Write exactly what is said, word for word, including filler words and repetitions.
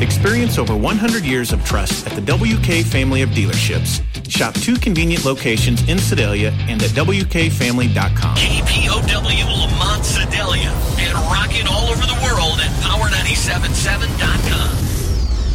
Experience over one hundred years of trust at the W K family of dealerships. Shop two convenient locations in Sedalia and at W K family dot com. K P O W Lamont Sedalia and rocking all over the world at power nine seven seven dot com.